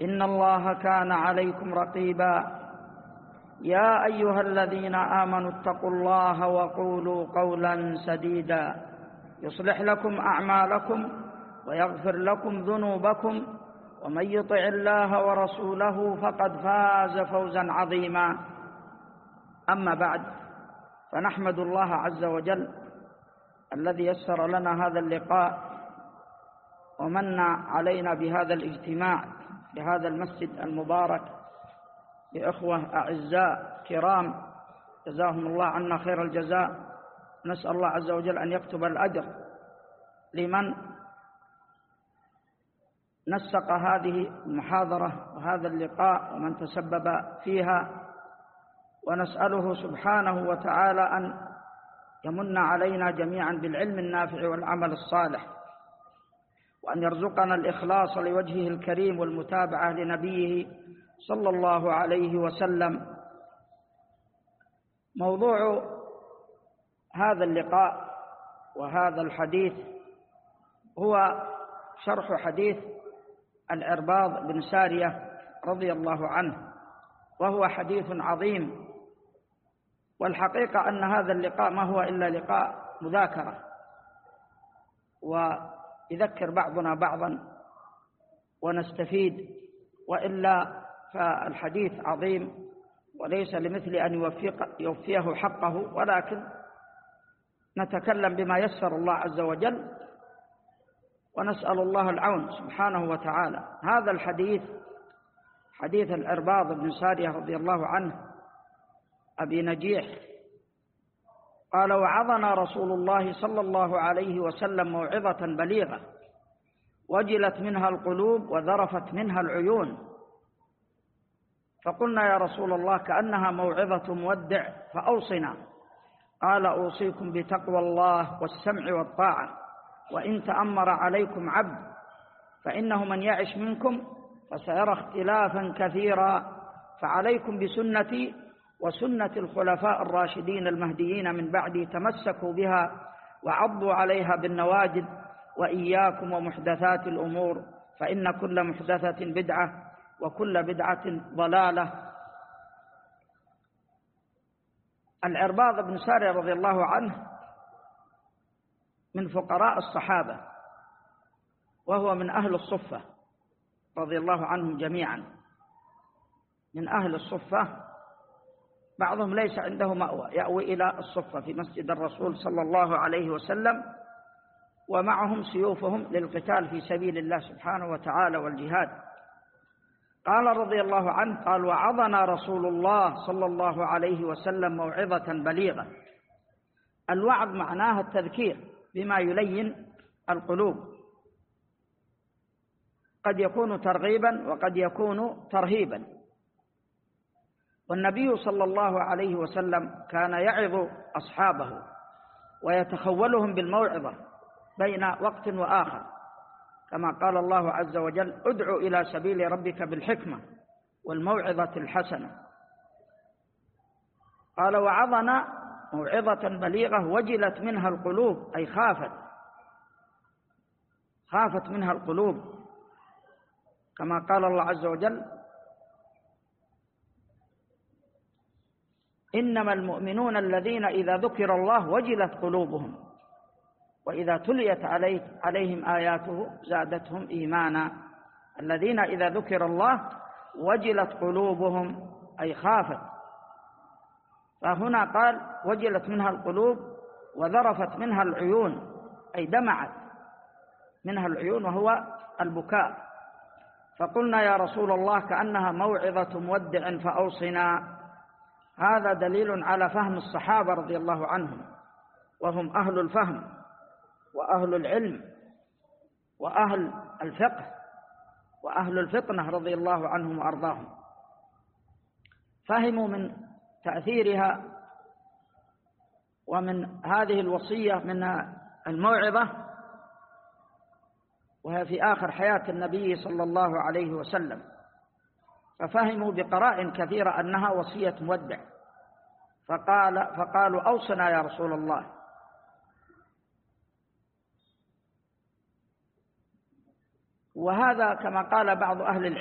إن الله كان عليكم رقيبا يا أيها الذين آمنوا اتقوا الله وقولوا قولا سديدا يصلح لكم أعمالكم ويغفر لكم ذنوبكم ومن يطع الله ورسوله فقد فاز فوزا عظيما. أما بعد، فنحمد الله عز وجل الذي يسر لنا هذا اللقاء ومن علينا بهذا الاجتماع في هذا المسجد المبارك بإخوة أعزاء كرام جزاهم الله عنا خير الجزاء. نسأل الله عز وجل أن يكتب الأجر لمن نسق هذه المحاضرة وهذا اللقاء ومن تسبب فيها، ونسأله سبحانه وتعالى أن يمن علينا جميعا بالعلم النافع والعمل الصالح، وأن يرزقنا الإخلاص لوجهه الكريم والمتابعة لنبيه صلى الله عليه وسلم. موضوع هذا اللقاء وهذا الحديث هو شرح حديث العرباض بن سارية رضي الله عنه، وهو حديث عظيم. والحقيقة أن هذا اللقاء ما هو إلا لقاء مذاكرة، ويذكر بعضنا بعضا ونستفيد، وإلا فالحديث عظيم وليس لمثل أن يوفيه حقه، ولكن نتكلم بما يسر الله عز وجل ونسأل الله العون سبحانه وتعالى. هذا الحديث حديث العرباض بن سارية رضي الله عنه أبي نجيح قال: وعظنا رسول الله صلى الله عليه وسلم موعظة بليغة وجلت منها القلوب وذرفت منها العيون، فقلنا يا رسول الله كأنها موعظة مودع فأوصنا. قال: أوصيكم بتقوى الله والسمع والطاعة، وإن تأمر عليكم عبد فإنه من يعش منكم فسيرى اختلافا كثيرا، فعليكم بسنتي وسنة الخلفاء الراشدين المهديين من بعدي، تمسكوا بها وعضوا عليها بالنواجذ، وإياكم ومحدثات الأمور فإن كل محدثة بدعة وكل بدعة ضلالة. العرباض بن سارية رضي الله عنه من فقراء الصحابة، وهو من أهل الصفة رضي الله عنهم جميعا، من أهل الصفة. بعضهم ليس عنده مأوى، يأوي إلى الصفة في مسجد الرسول صلى الله عليه وسلم، ومعهم سيوفهم للقتال في سبيل الله سبحانه وتعالى والجهاد. قال رضي الله عنه قال: وعظنا رسول الله صلى الله عليه وسلم موعظة بليغة. الوعظ معناه التذكير بما يلين القلوب، قد يكون ترغيبا وقد يكون ترهيبا. والنبي صلى الله عليه وسلم كان يعظ أصحابه ويتخولهم بالموعظة بين وقت وآخر، كما قال الله عز وجل: ادع إلى سبيل ربك بالحكمة والموعظة الحسنة. قال: وعظنا موعظة بليغة وجلت منها القلوب، أي خافت منها القلوب، كما قال الله عز وجل: إنما المؤمنون الذين إذا ذكر الله وجلت قلوبهم وإذا تليت عليهم آياته زادتهم إيمانا. الذين إذا ذكر الله وجلت قلوبهم، أي خافت. فهنا قال: وجلت منها القلوب وذرفت منها العيون، أي دمعت منها العيون، وهو البكاء. فقلنا يا رسول الله كأنها موعظة مودع فأوصنا. هذا دليل على فهم الصحابة رضي الله عنهم، وهم أهل الفهم وأهل العلم وأهل الفقه وأهل الفطنة رضي الله عنهم وأرضاهم. فهموا من تأثيرها ومن هذه الوصية من الموعظة، وهي في آخر حياة النبي صلى الله عليه وسلم، ففهموا بقراء كثيرة أنها وصية مودع، فقالوا أوصنا يا رسول الله. وهذا كما قال بعض أهل العلم